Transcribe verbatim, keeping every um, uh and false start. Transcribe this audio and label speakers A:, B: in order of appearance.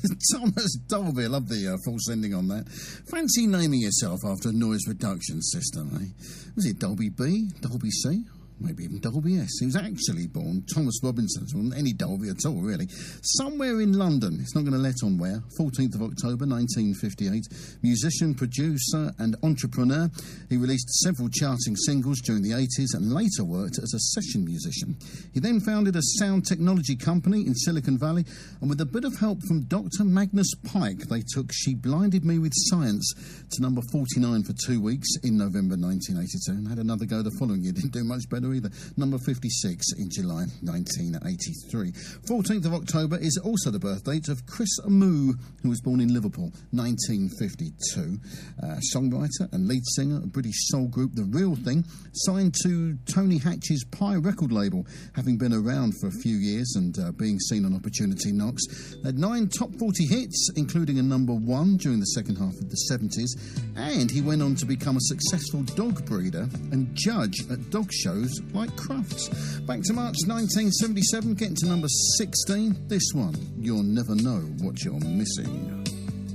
A: Thomas Dolby, I love the uh, false ending on that. Fancy naming yourself after a noise reduction system, eh? Was it Dolby B, Dolby C? Maybe even Dolby S. He was actually born Thomas Robinson, so wasn't any Dolby at all, really. Somewhere in London, it's not going to let on where, fourteenth of October nineteen fifty-eight. Musician, producer and entrepreneur. He released several charting singles during the eighties and later worked as a session musician. He then founded a sound technology company in Silicon Valley, and with a bit of help from Doctor Magnus Pyke, they took She Blinded Me with Science to number forty-nine for two weeks in November nineteen eighty-two, and had another go the following year. Didn't do much better either. Number fifty-six in July nineteen eighty-three. fourteenth of October is also the birth date of Chris Amoo, who was born in Liverpool, nineteen fifty-two. Uh, songwriter and lead singer of British soul group The Real Thing, signed to Tony Hatch's Pie record label, having been around for a few years and uh, being seen on Opportunity Knocks. Had nine top forty hits, including a number one during the second half of the seventies, and he went on to become a successful dog breeder and judge at dog shows like Crufts. Back to March nineteen seventy-seven, getting to number sixteen. This one, You'll Never Know What You're Missing.